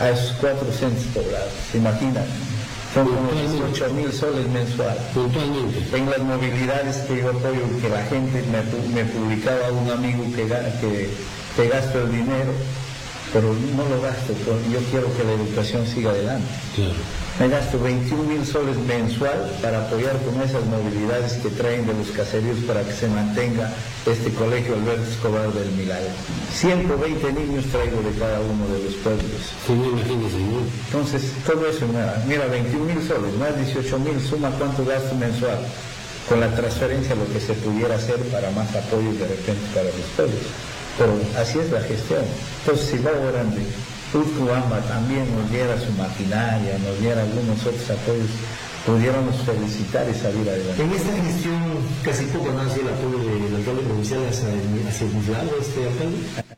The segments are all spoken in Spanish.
a esos 4 centros poblados, ¿se imaginan? Son como 18.000 soles mensuales. Puntualmente. En las movilidades que yo apoyo, que la gente me publicaba un amigo que gasto el dinero, pero no lo gasto, yo quiero que la educación siga adelante. Claro. Me gasto 21.000 soles mensual para apoyar con esas movilidades que traen de los caseríos para que se mantenga este colegio Alberto Escobar del Milagro. 120 niños traigo de cada uno de los pueblos. Sí, me imagino, señor. Entonces, todo eso, mira, 21.000 soles, más 18.000, suma cuánto gasto mensual. Con la transferencia lo que se pudiera hacer para más apoyo de repente para los pueblos. Pero así es la gestión. Entonces, si va grande, Utcubamba también nos diera su maquinaria, nos diera algunos otros apoyos, pudiéramos felicitar y salir adelante. En esta gestión casi poco nace el apoyo del alcalde provincial hacia el Milagro, alcalde.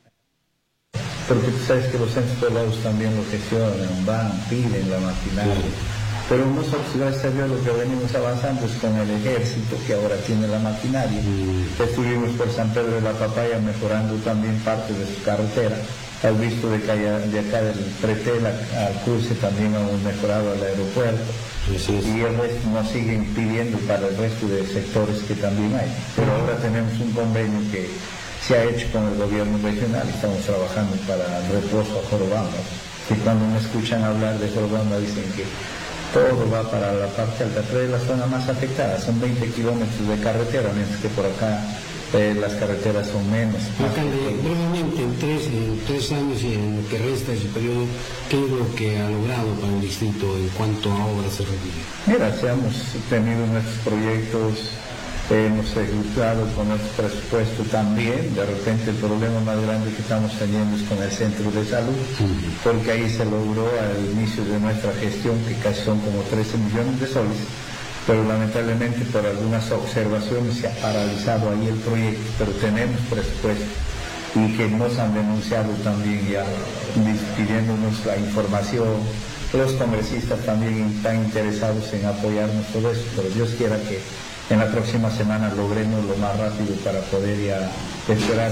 Porque tú sabes que los centros poblados también lo gestionan, van, piden la maquinaria. Sí. Pero nosotros, gracias a Dios, lo que venimos avanzando es con el ejército, que ahora tiene la maquinaria. Estuvimos por San Pedro de la Papaya mejorando también parte de su carretera. Has visto de acá del Pretel al cruce también hemos mejorado el aeropuerto. Y el resto nos siguen pidiendo para el resto de sectores que también hay. Pero ahora tenemos un convenio que se ha hecho con el gobierno regional. Estamos trabajando para el reposo a Jorobamba. Y cuando me escuchan hablar de Jorobamba dicen que todo va para la parte alta, pero es la zona más afectada. Son 20 kilómetros de carretera, mientras que por acá las carreteras son menos. Alcalde, brevemente, en tres años y en lo que resta de su periodo, ¿qué es lo que ha logrado para el distrito en cuanto a obras se refiere? Mira, hemos tenido nuestros proyectos, hemos ejecutado con nuestro presupuesto también. De repente el problema más grande que estamos teniendo es con el centro de salud, porque ahí se logró al inicio de nuestra gestión, que casi son como 13 millones de soles, pero lamentablemente por algunas observaciones se ha paralizado ahí el proyecto, pero tenemos presupuesto y que nos han denunciado también ya pidiéndonos la información. Los congresistas también están interesados en apoyarnos todo eso, pero Dios quiera que en la próxima semana logremos lo más rápido para poder ya esperar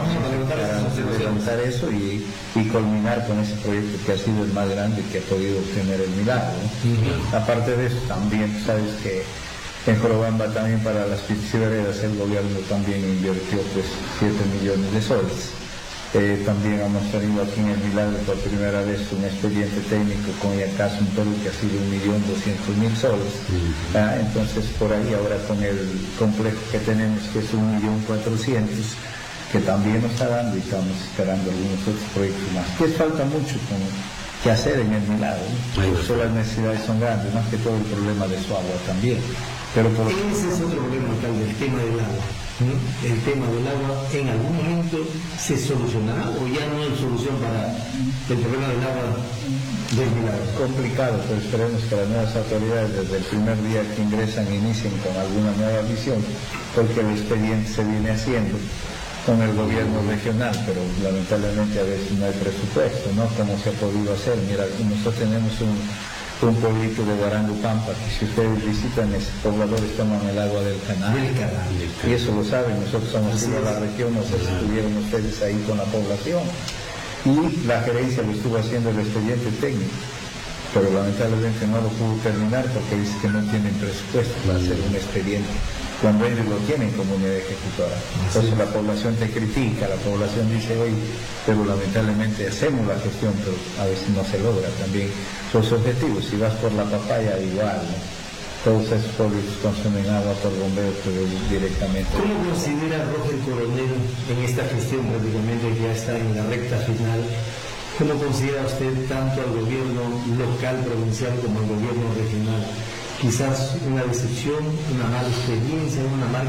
para levantar eso y culminar con ese proyecto que ha sido el más grande que ha podido obtener el Milagro, ¿no? Aparte de eso, también sabes que en Jorobamba también para las pisciveredas el gobierno también invirtió pues 7 millones de soles. También hemos tenido aquí en el Milagro por primera vez un expediente técnico con Yacaso en Perú que ha sido 1.200.000 soles. Entonces por ahí ahora con el complejo que tenemos que es 1.400.000, que también nos está dando y estamos esperando algunos otros proyectos más. Que falta mucho que hacer en el Milagro, ¿no? Por eso las necesidades son grandes, más que todo el problema de su agua también. Pero ese es otro problema, alcalde, el tema del agua. El tema del agua en algún momento se solucionará o ya no hay solución para el problema del agua del Milagro. Complicado, pero esperemos que las nuevas autoridades desde el primer día que ingresan inicien con alguna nueva visión, porque el expediente se viene haciendo con el gobierno regional, pero lamentablemente a veces no hay presupuesto, ¿no? Como se ha podido hacer. Mira, nosotros tenemos un pueblito de Guarango Pampa, que si ustedes visitan, esos pobladores toman el agua del canal. Y eso lo saben, nosotros hemos ido a la región, no sé si estuvieron ustedes ahí con la población. Y la gerencia lo estuvo haciendo el expediente técnico, pero lamentablemente no lo pudo terminar porque dice que no tienen presupuesto para hacer un expediente, cuando ellos lo tienen como unidad ejecutora. Entonces la población te critica, la población dice, oye, pero lamentablemente hacemos la gestión, pero a veces no se logra también los objetivos. Si vas por la Papaya, igual, ¿no? Todos esos pueblos consumen agua por bombeo, pero directamente. ¿Cómo considera Roger Coronel en esta gestión prácticamente que ya está en la recta final? ¿Cómo considera usted tanto al gobierno local, provincial, como al gobierno regional? Quizás una decepción, una mala experiencia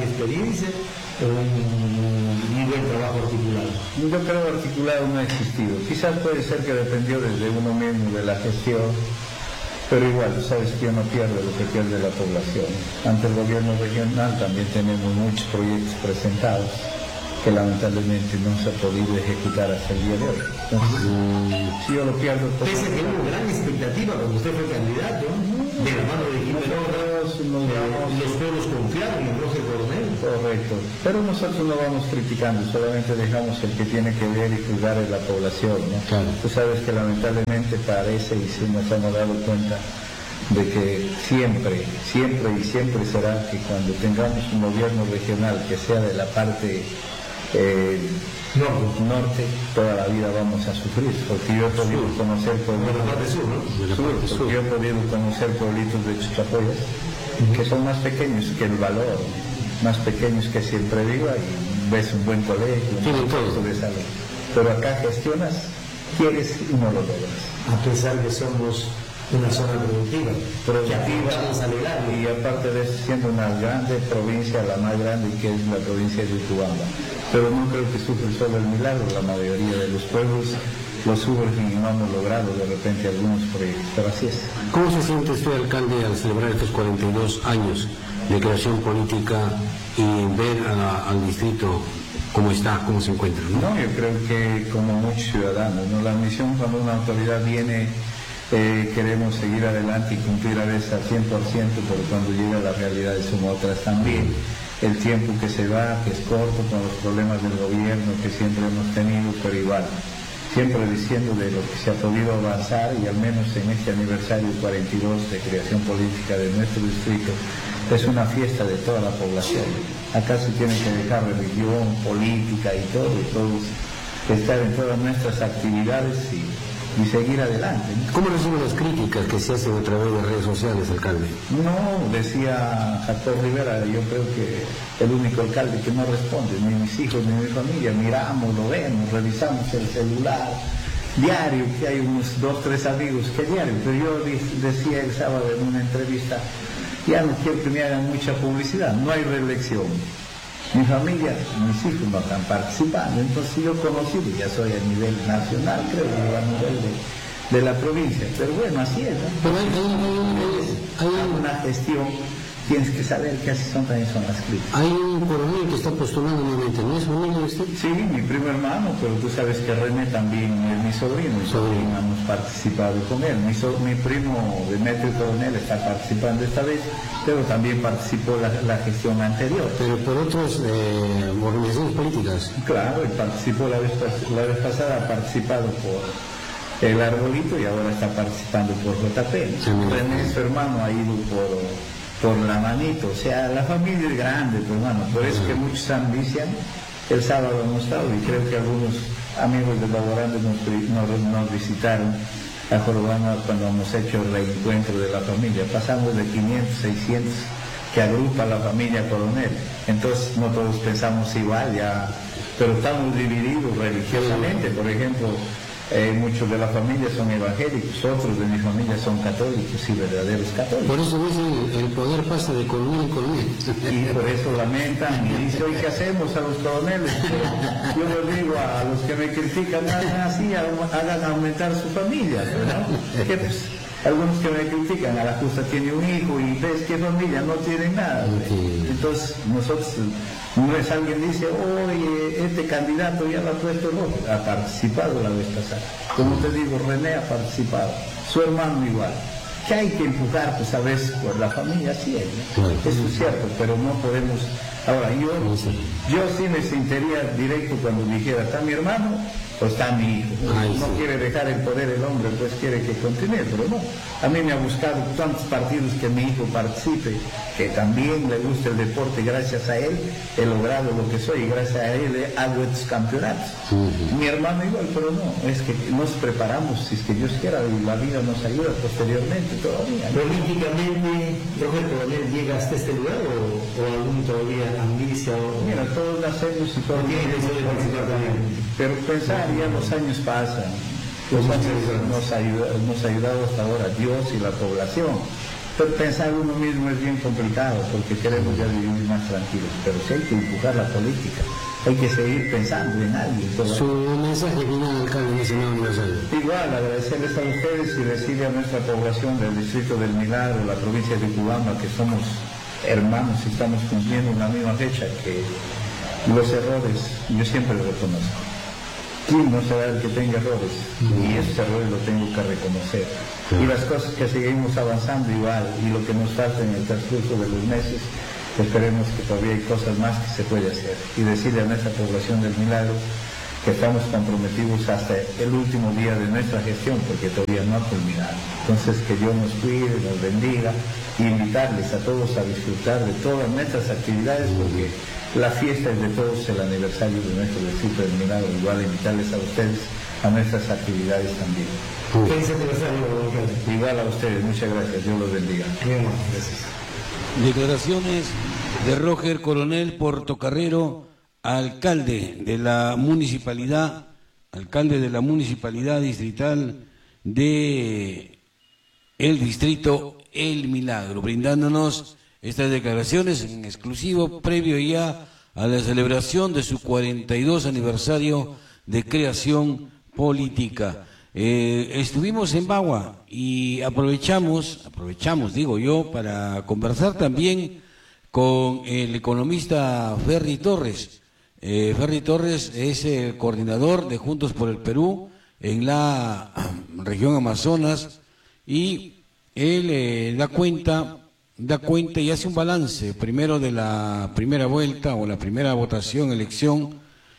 o un buen trabajo articulado. Yo creo que articulado no ha existido. Quizás puede ser que dependió desde uno mismo de la gestión, pero igual, sabes que uno pierde lo que pierde la población. Ante el gobierno regional también tenemos muchos proyectos presentados que lamentablemente no se ha podido ejecutar hasta el día de hoy. Entonces, si yo lo pierdo... Pese a que hubo gran expectativa cuando usted fue candidato, de la mano de Jiménez, los pueblos confiaron en Roger Coronel. Correcto, pero nosotros no vamos criticando, solamente dejamos el que tiene que ver y cuidar de la población, ¿no? Claro. Tú sabes que lamentablemente parece, y sí nos hemos dado cuenta, de que siempre será que cuando tengamos un gobierno regional que sea de la parte norte, toda la vida vamos a sufrir, porque yo he podido conocer pueblitos de Chichapoyas que son más pequeños que el Valor, más pequeños que Siempre Viva, y ves un buen colegio, un puesto de salud, pero acá gestionas, quieres y no lo logras. A pesar que somos una zona productiva, y aparte de eso, siendo una grande provincia, la más grande, que es la provincia de Utubamba. Pero no creo que sufre solo el Milagro, la mayoría de los pueblos lo sufren y no hemos logrado de repente algunos proyectos, pero así es. ¿Cómo se siente usted, alcalde, al celebrar estos 42 años de creación política y ver al distrito cómo está, cómo se encuentra? No, yo creo que como muchos ciudadanos, ¿no? La misión cuando una autoridad viene, queremos seguir adelante y cumplir a veces al 100%, pero cuando llega la realidad son otras también. El tiempo que se va, que es corto, con los problemas del gobierno que siempre hemos tenido, pero igual, siempre diciendo de lo que se ha podido avanzar, y al menos en este aniversario 42 de creación política de nuestro distrito, es una fiesta de toda la población. Acá se tiene que dejar religión, política y todos estar en todas nuestras actividades y seguir adelante, ¿no? ¿Cómo reciben las críticas que se hacen a través de redes sociales, alcalde? No, decía Jacob Rivera, yo creo que el único alcalde que no responde, ni mis hijos ni mi familia, miramos, lo vemos, revisamos el celular, diario, que hay unos 2, 3 amigos que diario, pero yo decía el sábado en una entrevista, ya no quiero que me hagan mucha publicidad, no hay reelección. Mi familia, mis hijos no están participando, entonces yo conocido, ya soy a nivel nacional, creo, a nivel de la provincia, pero bueno, así es, ¿no? Pero hay una gestión, tienes que saber que así también son las críticas. Hay un coronel que está postulando nuevamente, ¿no es familia de usted? Sí, mi primo hermano, pero tú sabes que René también es mi sobrino, y también hemos participado con él. Mi primo Demetrio Coronel está participando esta vez, pero también participó la gestión anterior. Pero por otras organizaciones políticas. Claro, él participó la vez pasada, ha participado por el Arbolito y ahora está participando por JP. René, su hermano, ha ido por la manito, o sea, la familia es grande, pues, hermano, por eso que muchos ambician. El sábado hemos estado y creo que algunos amigos de Laborando nos visitaron a Jorobama cuando hemos hecho el reencuentro de la familia. Pasamos de 500, 600 que agrupa la familia Coronel, entonces no todos pensamos igual ya, pero estamos divididos religiosamente. Por ejemplo, muchos de la familia son evangélicos, otros de mi familia son católicos y verdaderos católicos. Por eso dicen, el poder pasa de coronel en coronel. Y por eso lamentan y dicen, ¿hoy qué hacemos a los coroneles? Yo les digo a los que me critican, hagan así, hagan aumentar su familia, ¿no? Que, pues, algunos que me critican, a la justa tiene un hijo y ves que familia no tienen nada. Entonces nosotros, no es alguien dice, oye, este candidato ya lo ha puesto rojo, ha participado la vez pasada. Como te digo, René ha participado, su hermano igual. Que hay que empujar, pues a veces por la familia, sí es, ¿no? Eso es cierto, pero no podemos. Ahora, yo sí me sentiría directo cuando dijera, está mi hermano o está mi hijo. No quiere dejar el poder el hombre, pues quiere que continúe, pero no. A mí me ha buscado tantos partidos que mi hijo participe, que también le gusta el deporte, gracias a él he logrado lo que soy, y gracias a él hago estos campeonatos. Mi hermano igual, pero no, es que nos preparamos, si es que Dios quiera, y la vida nos ayuda posteriormente todavía, ¿no? Políticamente, Roger Coronel llega hasta este lugar o algún todavía ambicia o... Mira, todos nacemos y todos pero pensar, ya los años pasan, los años nos ha ayudado hasta ahora Dios y la población, pero pensar uno mismo es bien complicado porque queremos ya vivir más tranquilos, pero sí hay que empujar la política, hay que seguir pensando en alguien. Su mensaje final, alcalde nacional universal. Igual, agradecerles a ustedes y decirle a nuestra población del distrito del Milagro, la provincia de Utubamba, que somos hermanos y estamos cumpliendo una misma fecha, que los errores yo siempre los reconozco. ¿Quién no será el que tenga errores? Y esos errores los tengo que reconocer. Y las cosas que seguimos avanzando igual, y lo que nos falta en el transcurso de los meses, esperemos que todavía hay cosas más que se puede hacer. Y decirle a nuestra población del Milagro que estamos comprometidos hasta el último día de nuestra gestión, porque todavía no ha culminado. Entonces, que Dios nos cuide, nos bendiga, y invitarles a todos a disfrutar de todas nuestras actividades, porque la fiesta es de todos, el aniversario de nuestro distrito del Milagro. Igual invitarles a ustedes a nuestras actividades también. Feliz aniversario, don alcalde. Igual a ustedes, muchas gracias, Dios los bendiga. Bien, gracias. Declaraciones de Roger Coronel Portocarrero, alcalde de la municipalidad distrital de el distrito El Milagro, brindándonos estas declaraciones en exclusivo previo ya a la celebración de su 42 aniversario de creación política. Estuvimos en Bagua y aprovechamos digo yo, para conversar también con el economista Ferry Torres. Ferry Torres es el coordinador de Juntos por el Perú en la región Amazonas, y él da cuenta y hace un balance primero de la primera vuelta o la primera elección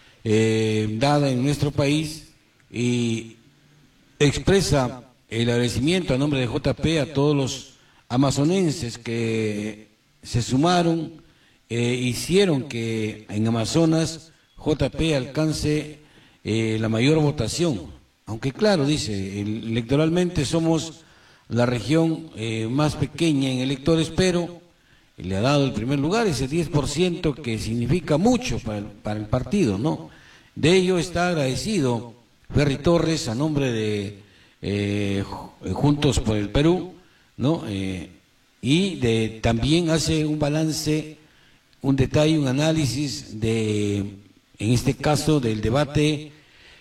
dada en nuestro país, y expresa el agradecimiento a nombre de JP a todos los amazonenses que se sumaron, hicieron que en Amazonas JP alcance la mayor votación, aunque claro, dice, electoralmente somos la región más pequeña en electores, pero le ha dado el primer lugar, ese 10% que significa mucho para el partido, ¿no? De ello está agradecido Ferry Torres a nombre de Juntos por el Perú, ¿no? Y también hace un balance, un detalle, un análisis en este caso, del debate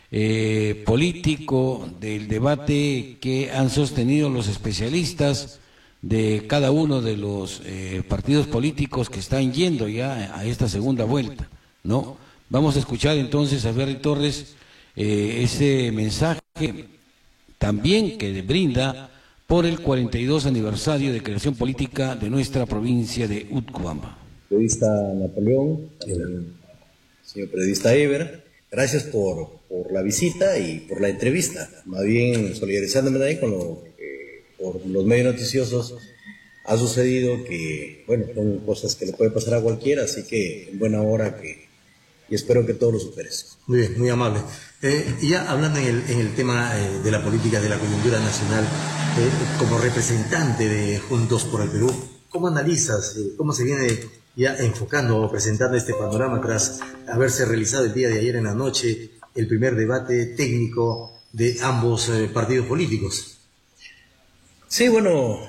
político, del debate que han sostenido los especialistas de cada uno de los partidos políticos que están yendo ya a esta segunda vuelta, ¿no? Vamos a escuchar entonces a Ferry Torres ese mensaje también que brinda por el 42 aniversario de creación política de nuestra provincia de Utcubamba. Periodista Napoleón, señor periodista Eber, gracias por la visita y por la entrevista. Más bien solidarizándome también con por los medios noticiosos ha sucedido que, bueno, son cosas que le puede pasar a cualquiera, así que en buena hora y espero que todo lo superes. Muy bien, muy amable. Y ya hablando en el tema de la política, de la coyuntura nacional, como representante de Juntos por el Perú, ¿cómo analizas, cómo se viene ya enfocando o presentando este panorama tras haberse realizado el día de ayer en la noche el primer debate técnico de ambos partidos políticos? Sí, bueno,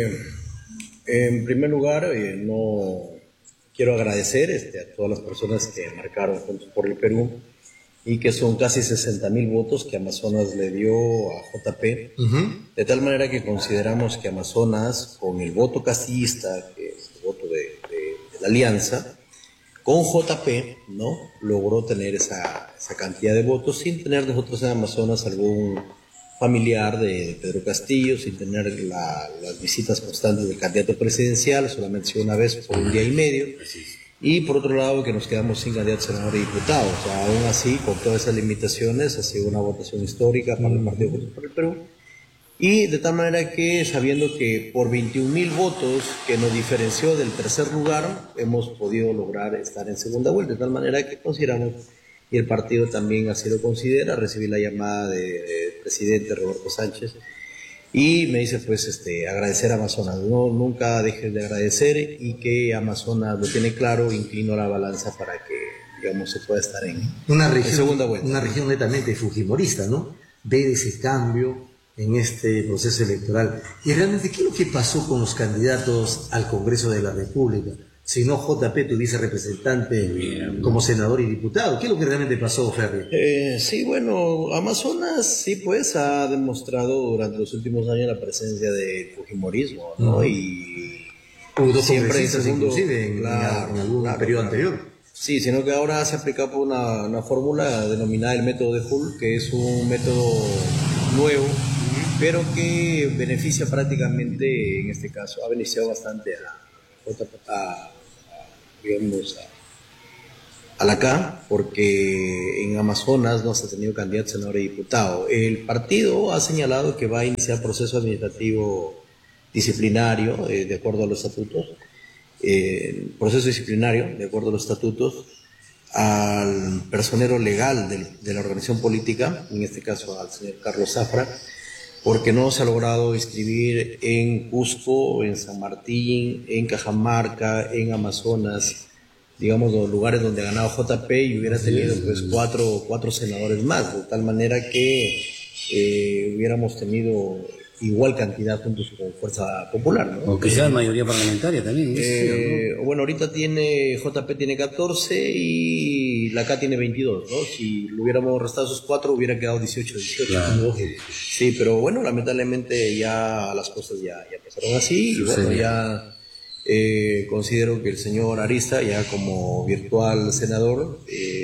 en primer lugar, no quiero agradecer a todas las personas que marcaron Juntos por el Perú, y que son casi 60,000 votos que Amazonas le dio a JP, de tal manera que consideramos que Amazonas, con el voto castillista, que es el voto de la alianza, con JP, ¿no?, logró tener esa cantidad de votos sin tener nosotros en Amazonas algún familiar de Pedro Castillo, sin tener las visitas constantes del candidato presidencial, solamente una vez por un día y medio. Y por otro lado, que nos quedamos sin candidatos, senadores y diputados. O sea, aún así, con todas esas limitaciones, ha sido una votación histórica para el Partido Juntos por el Perú. Y de tal manera que, sabiendo que por 21,000 votos que nos diferenció del tercer lugar, hemos podido lograr estar en segunda vuelta. De tal manera que consideramos, y el partido también así lo considera, recibí la llamada del presidente Roberto Sánchez, y me dice, pues, agradecer a Amazonas. No, nunca dejes de agradecer, y que Amazonas lo tiene claro, inclino la balanza para que, digamos, se pueda estar en segunda vuelta. Una región netamente fujimorista, ¿no? Ver ese cambio en este proceso electoral. Y realmente, ¿qué es lo que pasó con los candidatos al Congreso de la República? Si no JP, tu vicerepresentante como senador y diputado. ¿Qué es lo que realmente pasó, Ferry? Sí, bueno, Amazonas sí, pues, ha demostrado durante los últimos años la presencia del fujimorismo, ¿no? Y hubo dos siempre congresistas inclusive en algún periodo anterior. Sí, sino que ahora se aplica por una fórmula denominada el método de Hull, que es un método nuevo, pero que beneficia prácticamente, en este caso, ha beneficiado bastante digamos, a la CA, porque en Amazonas no se ha tenido candidato a senador y diputado. El partido ha señalado que va a iniciar proceso administrativo disciplinario, de acuerdo a los estatutos, proceso disciplinario, de acuerdo a los estatutos, al personero legal de la organización política, en este caso al señor Carlos Zafra, porque no se ha logrado inscribir en Cusco, en San Martín, en Cajamarca, en Amazonas, digamos, los lugares donde ha ganado JP, y hubiera tenido pues cuatro senadores más, de tal manera que hubiéramos tenido igual cantidad juntos con Fuerza Popular, ¿no? O quizás mayoría parlamentaria también. ¿No? Bueno, ahorita JP tiene 14 y la K tiene 22, ¿no? Si lo hubiéramos restado esos 4 hubiera quedado 18. Claro. Sí, pero bueno, lamentablemente ya las cosas ya pasaron así, y bueno, ya considero que el señor Arista, ya como virtual senador,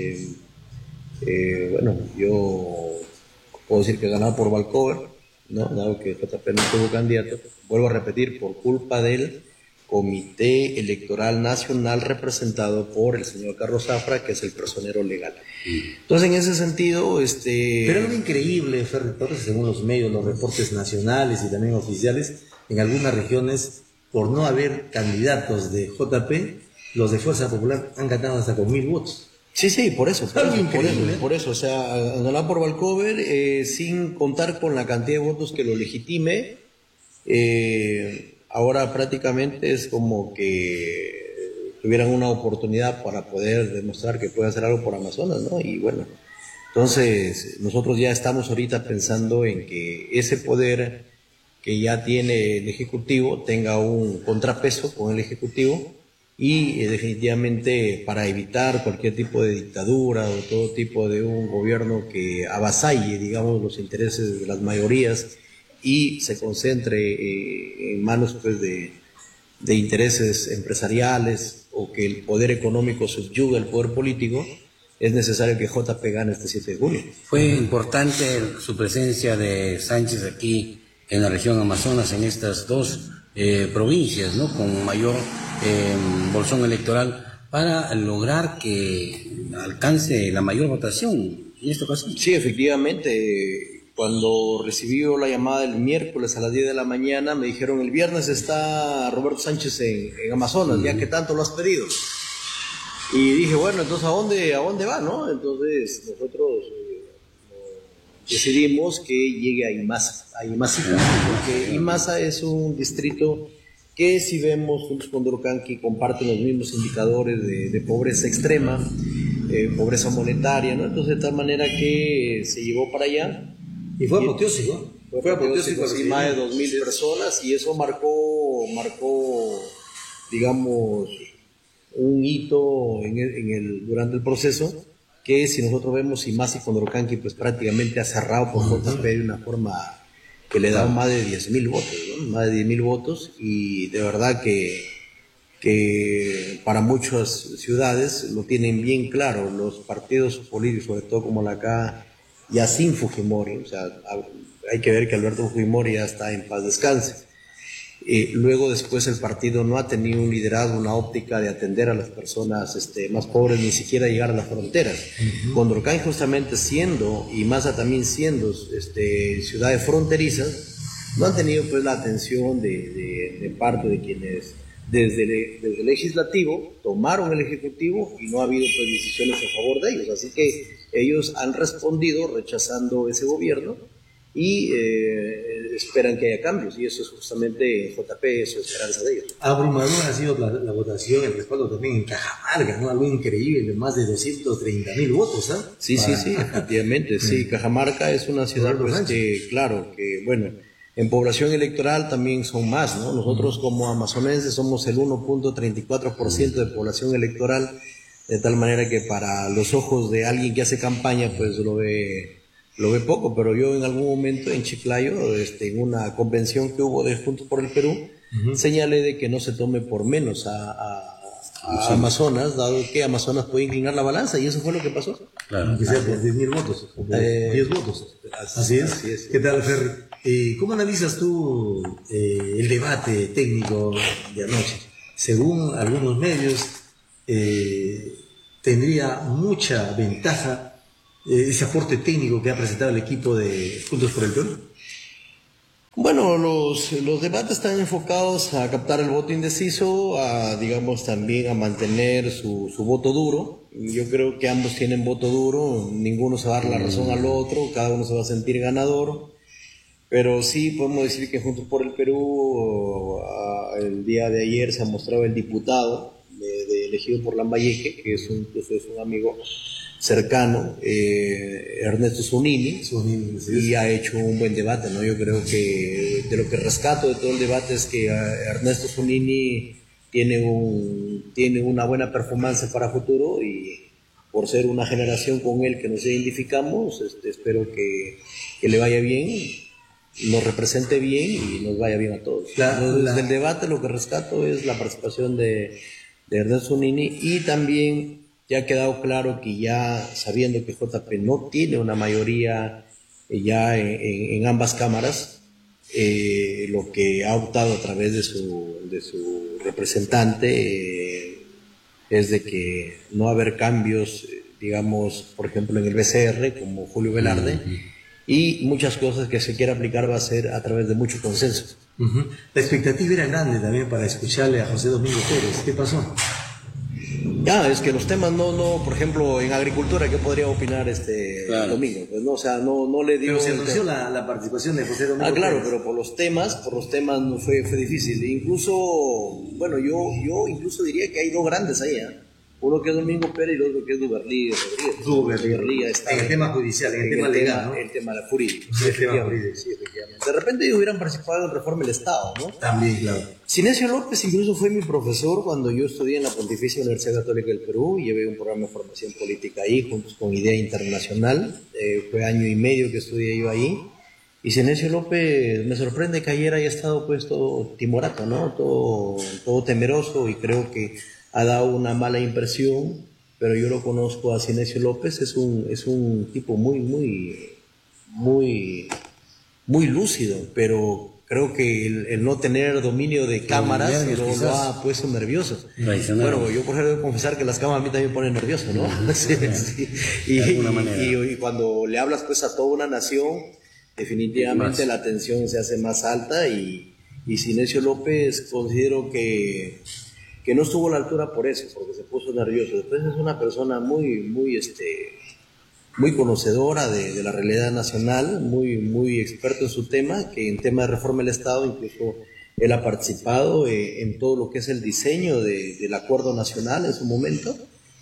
bueno, yo puedo decir que ganaba por Valcover, ¿no? Dado que JP no tuvo candidato, vuelvo a repetir, por culpa del Comité Electoral Nacional representado por el señor Carlos Zafra, que es el personero legal. Entonces, en ese sentido, Pero es increíble, Ferry Torres, según los medios, los reportes nacionales y también oficiales, en algunas regiones, por no haber candidatos de JP, los de Fuerza Popular han ganado hasta con 1000 votos. Sí, por eso, o sea, ganar por Valcover, sin contar con la cantidad de votos que lo legitime. Ahora prácticamente es como que tuvieran una oportunidad para poder demostrar que puede hacer algo por Amazonas, ¿no? Y bueno, entonces nosotros ya estamos ahorita pensando en que ese poder que ya tiene el Ejecutivo tenga un contrapeso con el Ejecutivo, y definitivamente para evitar cualquier tipo de dictadura o todo tipo de un gobierno que avasalle, digamos, los intereses de las mayorías y se concentre en manos pues de intereses empresariales, o que el poder económico subyugue al poder político, es necesario que JP gane este 7 de julio. Fue importante su presencia de Sánchez aquí en la región Amazonas, en estas dos provincias, ¿no? Con mayor bolsón electoral, para lograr que alcance la mayor votación en esta ocasión. Sí, efectivamente. Cuando recibí la llamada el miércoles a las 10 de la mañana, me dijeron: el viernes está Roberto Sánchez en Amazonas, ya que tanto lo has pedido. Y dije, bueno, entonces ¿a dónde va, no? Entonces nosotros decidimos que llegue a Imasa, porque Imasa es un distrito que, si vemos juntos con Dorocanqui, comparten los mismos indicadores de pobreza extrema, pobreza monetaria, ¿no? Entonces, de tal manera que se llevó para allá. Y fue apoteósico. Fue apoteósico, sí, más de 2000 personas, y eso marcó, digamos, un hito durante el proceso, que si nosotros vemos Imasa y Condorcanqui, pues prácticamente ha cerrado por JP de una forma que le da más de 10.000 votos, ¿no? Más de 10.000 votos, y de verdad que para muchas ciudades lo tienen bien claro los partidos políticos, sobre todo como la acá, ya sin Fujimori. O sea, hay que ver que Alberto Fujimori ya está en paz descanse. Luego, después, el partido no ha tenido un liderazgo, una óptica de atender a las personas más pobres, ni siquiera llegar a las fronteras. Condorcanqui, justamente siendo, y Imasa también siendo ciudades fronterizas, no han tenido pues la atención de parte de quienes desde el legislativo tomaron el ejecutivo, y no ha habido pues decisiones a favor de ellos. Así que ellos han respondido rechazando ese gobierno, y esperan que haya cambios, y eso es justamente JP, eso es esperanza de ellos. Abrumadora ha sido la votación, el respaldo también en Cajamarca, ¿no? Algo increíble, más de 230.000 votos, ¿ah? Sí, efectivamente, sí. Cajamarca es una ciudad pues, que, claro, que bueno, en población electoral también son más, ¿no? Nosotros como amazonenses somos el 1.34% de población electoral, de tal manera que para los ojos de alguien que hace campaña, pues lo ve poco. Pero yo en algún momento en Chiclayo, en una convención que hubo de Juntos por el Perú, señalé de que no se tome por menos a a Amazonas, dado que Amazonas puede inclinar la balanza, y eso fue lo que pasó. Claro. Aunque sea por 10.000 votos, o por 10 votos. Así es. ¿Qué tal, Ferry? ¿Cómo analizas tú el debate técnico de anoche? Según algunos medios, tendría mucha ventaja ese aporte técnico que ha presentado el equipo de Juntos por el Perú. Bueno, los debates están enfocados a captar el voto indeciso, digamos, también a mantener su voto duro. Yo creo que ambos tienen voto duro, ninguno se va a dar la razón al otro, cada uno se va a sentir ganador. Pero sí podemos decir que Juntos por el Perú, el día de ayer se ha mostrado el diputado elegido por Lambayeque, que es un amigo cercano, Ernesto Zunini, y ha hecho un buen debate, ¿no? Yo creo que de lo que rescato de todo el debate es que Ernesto Zunini tiene una buena performance para futuro, y por ser una generación con él que nos identificamos, espero que le vaya bien, nos represente bien y nos vaya bien a todos. Del debate lo que rescato es la participación de Ernesto Zunini, y también ya ha quedado claro que, ya sabiendo que JP no tiene una mayoría ya en ambas cámaras, lo que ha optado a través de su representante es de que no va a haber cambios, digamos, por ejemplo en el BCR, como Julio Velarde, y muchas cosas que se quiera aplicar va a ser a través de mucho consenso. La expectativa era grande también para escucharle a José Domingo Pérez. ¿Qué pasó? Es que los temas no, por ejemplo, en agricultura, ¿qué podría opinar Domingo? Pues no, o sea, no le dio... Pero se anunció la participación de José Domingo claro, Pérez. pero por los temas no fue difícil. Incluso, bueno, yo incluso diría que hay dos grandes ahí, ¿eh? Uno que es Domingo Pérez y el otro que es Duberlí Rodríguez. Está en el tema judicial, en el tema legal, ¿no? El tema jurídico. Sí, efectivamente. De repente ellos hubieran participado en Reforma del Estado, ¿no? También, claro. Sinesio López incluso fue mi profesor cuando yo estudié en la Pontificia Universidad Católica del Perú. Llevé un programa de formación política ahí, juntos con Idea Internacional. Fue 1 año y medio que estudié yo ahí. Y Sinesio López, me sorprende que ayer haya estado pues todo timorato, ¿no? Todo temeroso, y creo que ha dado una mala impresión, pero yo lo conozco a Sinesio López, es un tipo muy lúcido, pero creo que el no tener dominio de cámaras lo ha puesto nervioso. Bueno, yo por ejemplo debo confesar que las cámaras a mí también me ponen nervioso, ¿no? Sí. Y cuando le hablas pues a toda una nación, definitivamente la tensión se hace más alta, y Sinesio López considero que no estuvo a la altura por eso, porque se puso nervioso. Después es una persona muy conocedora de la realidad nacional, muy experto en su tema, que en tema de reforma del Estado incluso él ha participado en todo lo que es el diseño del acuerdo nacional en su momento,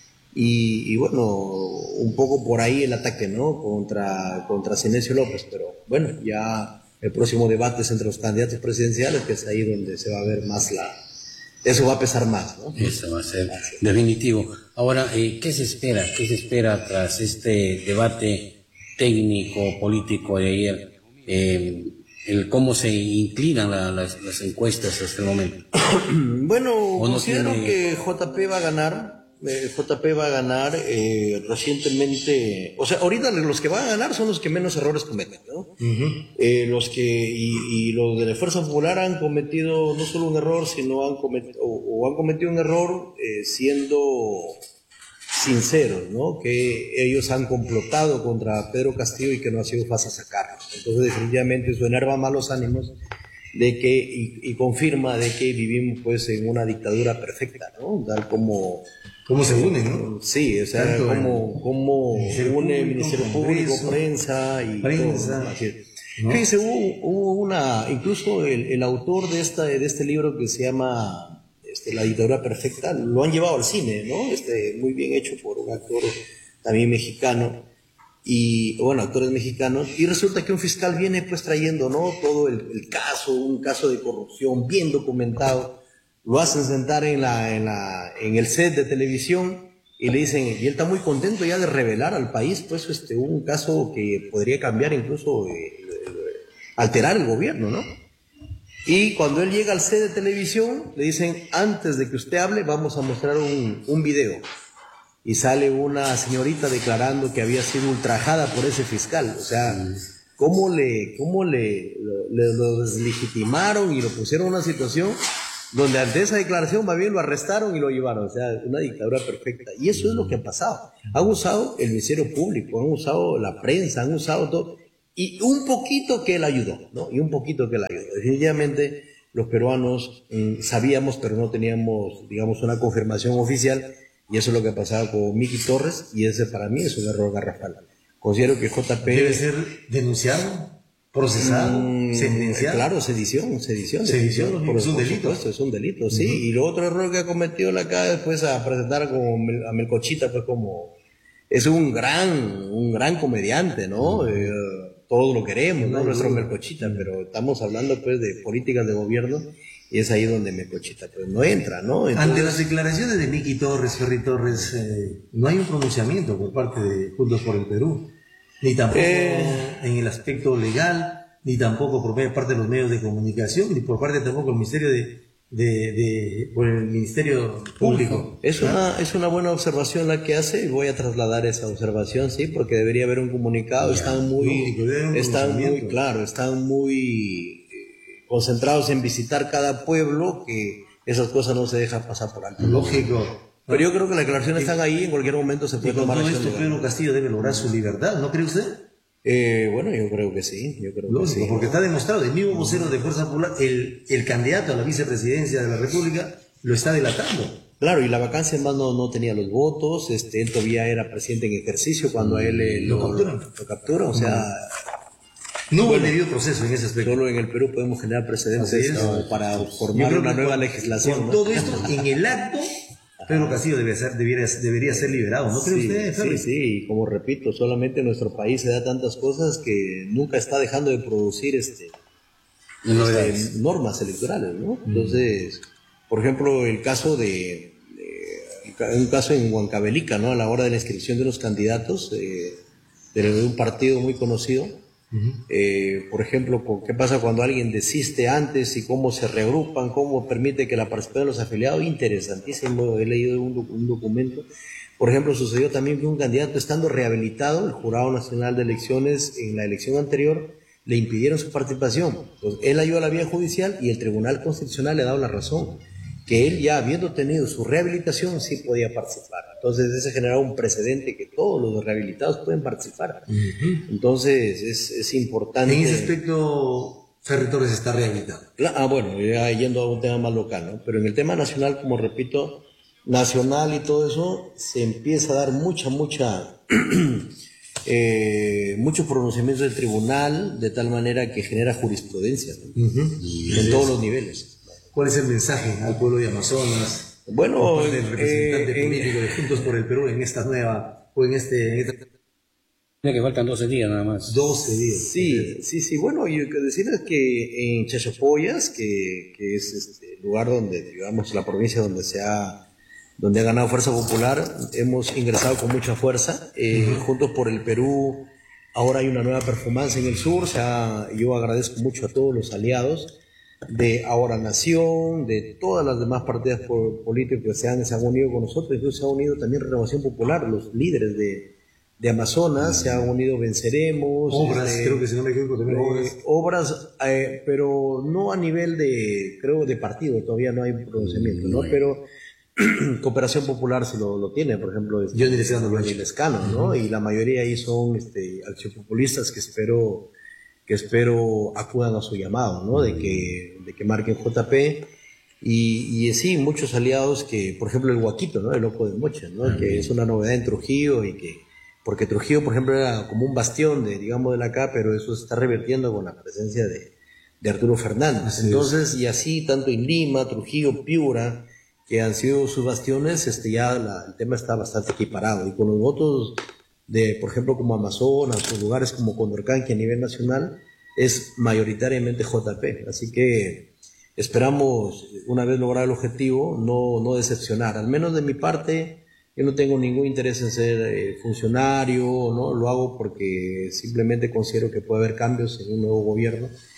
y bueno, un poco por ahí el ataque, ¿no? contra Sinesio López, pero bueno, ya el próximo debate es entre los candidatos presidenciales, que es ahí donde se va a ver más eso va a pesar más, ¿no? Eso va a ser definitivo. Ahora, ¿qué se espera? ¿Qué se espera tras este debate técnico, político de ayer? ¿Cómo se inclinan las encuestas hasta el momento? Bueno, considero que JP va a ganar. JP va a ganar recientemente, o sea, ahorita los que van a ganar son los que menos errores cometen, ¿no? Los de la Fuerza Popular han cometido no solo un error, sino han cometido un error siendo sinceros, ¿no? Que ellos han complotado contra Pedro Castillo y que no ha sido fácil sacarlo. Entonces definitivamente eso enerva más los ánimos y confirma de que vivimos pues en una dictadura perfecta, ¿no? Tal como... ¿Cómo se unen, no? Sí, o sea, cómo une el Ministerio Público, prensa y todo. ¿No? Fíjense, hubo incluso el autor de este libro que se llama La dictadura perfecta, lo han llevado al cine, ¿no? Muy bien hecho por un actor también mexicano, y bueno, actores mexicanos, y resulta que un fiscal viene pues trayendo, ¿no? Todo el caso, un caso de corrupción bien documentado. Lo hacen sentar en el set de televisión y le dicen, y él está muy contento ya de revelar al país pues un caso que podría cambiar, incluso alterar el gobierno, ¿no? Y cuando él llega al set de televisión, le dicen, antes de que usted hable, vamos a mostrar un video. Y sale una señorita declarando que había sido ultrajada por ese fiscal. O sea, cómo lo deslegitimaron y lo pusieron en una situación donde ante esa declaración más bien lo arrestaron y lo llevaron. O sea, una dictadura perfecta. Y eso es lo que ha pasado. Han usado el Ministerio Público, han usado la prensa, han usado todo. Y un poquito que él ayudó, ¿no? Y un poquito que él ayudó. Definitivamente los peruanos sabíamos, pero no teníamos, digamos, una confirmación oficial. Y eso es lo que pasaba con Miki Torres, y ese para mí es un error garrafal. Considero que JP... ¿Debe ser denunciado, procesado, sentenciado? Claro, sedición. Es un delito. Es un delito, sí. Y lo otro error que ha cometido la acá después a presentar a Melcochita, pues como... Es un gran comediante, ¿no? Todos lo queremos, ¿no? Nuestro Melcochita, pero estamos hablando pues de políticas de gobierno. Y es ahí donde Melcochita pues no entra, ¿no? Entonces, ante las declaraciones de Miki Torres, Ferry Torres, no hay un pronunciamiento por parte de Juntos por el Perú, ni tampoco en el aspecto legal, ni tampoco por parte de los medios de comunicación, ni por parte tampoco del Ministerio por el Ministerio Público. Es una buena observación la que hace, y voy a trasladar esa observación, sí, porque debería haber un comunicado. Están muy concentrados en visitar cada pueblo, que esas cosas no se dejan pasar por alto. Lógico. Pero yo creo que las declaraciones están ahí, en cualquier momento se puede tomar acción. Todo esto Pedro Castillo debe lograr su libertad, ¿no cree usted? Bueno, yo creo que sí. Lógico, porque está demostrado, el mismo vocero de Fuerza Popular, el candidato a la vicepresidencia de la República, lo está delatando. Claro, y la vacancia más no tenía los votos, él todavía era presidente en ejercicio cuando a él lo capturan, o sea... No hubo el debido proceso en ese aspecto. Solo en el Perú podemos generar precedentes para formar una nueva legislación. Con todo esto, en el acto, Pedro Castillo debería ser liberado, ¿no cree usted, Ferry? Sí, y como repito, solamente en nuestro país se da tantas cosas que nunca está dejando de producir normas electorales, ¿no? Entonces, por ejemplo, un caso en Huancavelica, ¿no? A la hora de la inscripción de los candidatos de un partido muy conocido. Por ejemplo, ¿qué pasa cuando alguien desiste antes y cómo se reagrupan, cómo permite que la participación de los afiliados? Interesantísimo, he leído un documento. Por ejemplo, sucedió también que un candidato, estando rehabilitado, el Jurado Nacional de Elecciones en la elección anterior le impidieron su participación. Entonces, él ayudó a la vía judicial y el Tribunal Constitucional le ha dado la razón, que él, ya habiendo tenido su rehabilitación, sí podía participar. Entonces ese generaba un precedente que todos los rehabilitados pueden participar. Entonces es importante. En ese aspecto, Ferry Torres está rehabilitado. Bueno, ya yendo a un tema más local, ¿no? Pero en el tema nacional, como repito, nacional y todo eso, se empieza a dar muchos pronunciamientos del tribunal, de tal manera que genera jurisprudencia, ¿no? En todos los niveles. ¿Cuál es el mensaje al pueblo de Amazonas? Bueno, del representante político de Juntos por el Perú en esta nueva, que faltan 12 días nada más. 12 días. Sí. Bueno, y lo que decir es que en Chachapoyas, que es lugar donde, digamos, la provincia donde ha ganado Fuerza Popular, hemos ingresado con mucha fuerza. Juntos por el Perú, ahora hay una nueva performance en el sur. Yo agradezco mucho a todos los aliados de Ahora Nación, de todas las demás partidas políticas que se han unido con nosotros. Incluso se ha unido también Renovación Popular, los líderes de Amazonas, se han unido Venceremos. Obras, creo que si no me equivoco también obras, pero no a nivel de partido, todavía no hay pronunciamiento, ¿no? Pero Cooperación Popular sí lo tiene, por ejemplo, Johnny Lescano, ¿no? Y la mayoría ahí son accionistas que espero acudan a su llamado, ¿no? De que marquen JP, y sí, muchos aliados que, por ejemplo, el Huaquito, ¿no? El Loco de Mocha, ¿no? Que es una novedad en Trujillo, porque Trujillo, por ejemplo, era como un bastión de la acá, pero eso se está revirtiendo con la presencia de Arturo Fernández. Entonces, y así, tanto en Lima, Trujillo, Piura, que han sido sus bastiones, el tema está bastante equiparado, y con los votos por ejemplo, como Amazonas o lugares como Condorcanqui a nivel nacional, es mayoritariamente JP. Así que esperamos, una vez logrado el objetivo, no decepcionar. Al menos de mi parte, yo no tengo ningún interés en ser funcionario, ¿no? Lo hago porque simplemente considero que puede haber cambios en un nuevo gobierno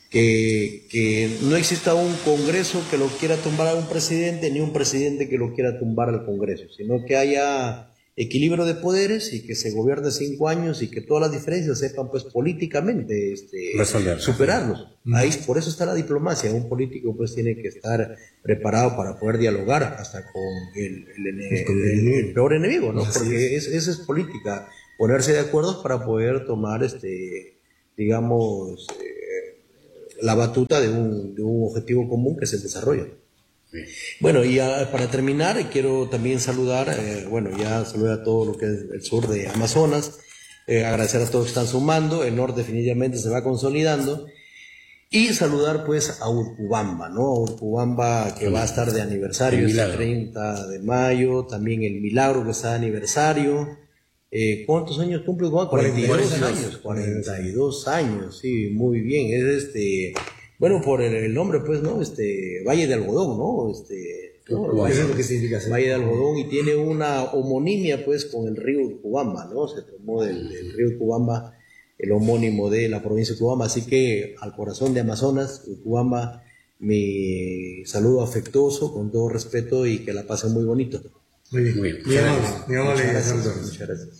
que no exista un Congreso que lo quiera tumbar a un presidente, ni un presidente que lo quiera tumbar al Congreso, sino que haya equilibrio de poderes y que se gobierne 5 años y que todas las diferencias sepan pues políticamente superarlos. Ahí, por eso está la diplomacia. Un político pues tiene que estar preparado para poder dialogar hasta con el peor enemigo, ¿no? Porque esa es política, ponerse de acuerdo para poder tomar digamos la batuta de un objetivo común, que es el desarrollo. Bueno, y para terminar, quiero también saludar, ya saludé a todo lo que es el sur de Amazonas, agradecer a todos que están sumando, el norte definitivamente se va consolidando, y saludar pues a Urcubamba, ¿no? Urcubamba, que va a estar de aniversario el 30 de mayo, también el Milagro, que está de aniversario. ¿Cuántos años cumple? 42 años. 42 años, sí, muy bien. Es bueno, por el nombre, pues, ¿no? Valle de Algodón, ¿no? ¿Qué es lo que significa? Valle de Algodón, y tiene una homonimia, pues, con el río Urcubamba, ¿no? Se tomó del río Urcubamba el homónimo de la provincia de Urcubamba. Así que, al corazón de Amazonas, Urcubamba, mi saludo afectuoso, con todo respeto, y que la pasen muy bonito. Muy bien. Muy bien. Muchas gracias.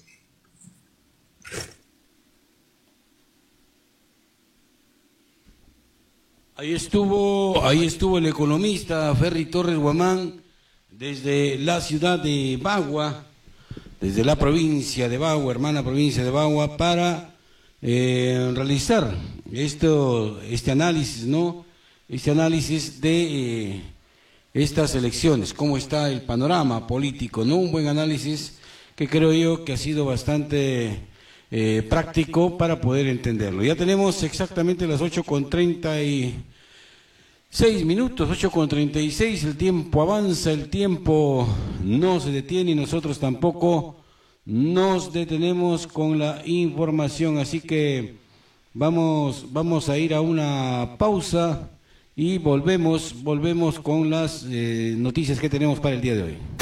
Ahí estuvo el economista Ferry Torres Guamán desde la ciudad de Bagua, desde la provincia de Bagua, hermana provincia de Bagua, para realizar este análisis, ¿no? Este análisis de estas elecciones, cómo está el panorama político, ¿no? Un buen análisis que creo yo que ha sido bastante práctico para poder entenderlo. Ya tenemos exactamente las 8:36 minutos, 8:36, el tiempo avanza, el tiempo no se detiene y nosotros tampoco nos detenemos con la información, así que vamos a ir a una pausa y volvemos con las noticias que tenemos para el día de hoy.